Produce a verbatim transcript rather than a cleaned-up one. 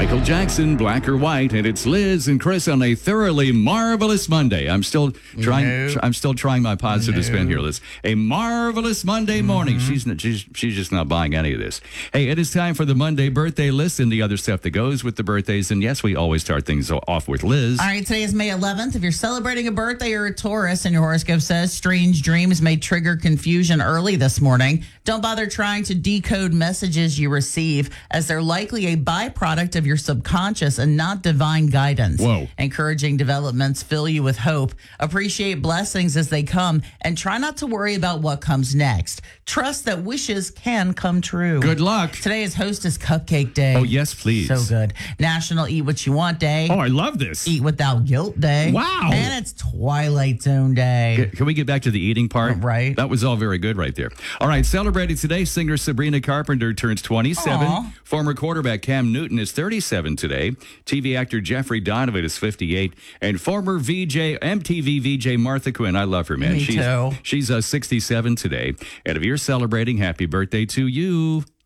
Michael Jackson, Black or White, and it's Liz and Chris on a thoroughly marvelous Monday. I'm still trying. No. Tr- I'm still trying my positive No. spin here, Liz. A marvelous Monday Mm-hmm. morning. She's, not, she's she's just not buying any of this. Hey, it is time for the Monday birthday list and the other stuff that goes with the birthdays. And yes, we always start things off with Liz. All right, today is May eleventh. If you're celebrating a birthday or a Taurus and your horoscope says strange dreams may trigger confusion early this morning, don't bother trying to decode messages you receive, as they're likely a byproduct of your subconscious and not divine guidance. Whoa. Encouraging developments fill you with hope. Appreciate blessings as they come and try not to worry about what comes next. Trust that wishes can come true. Good luck. Today is Hostess Cupcake Day. Oh, yes, please. So good. National Eat What You Want Day. Oh, I love this. Eat Without Guilt Day. Wow. And it's Twilight Zone Day. Can- Can we get back to the eating part? Right. That was all very good right there. All right, celebrating today, singer Sabrina Carpenter turns twenty-seven. Aw. Former quarterback Cam Newton is thirty-seven today. T V actor Jeffrey Donovan is fifty-eight. And former V J, M T V V J Martha Quinn, I love her, man. Me she's too. she's uh, sixty-seven today. And if you're celebrating, happy birthday to you.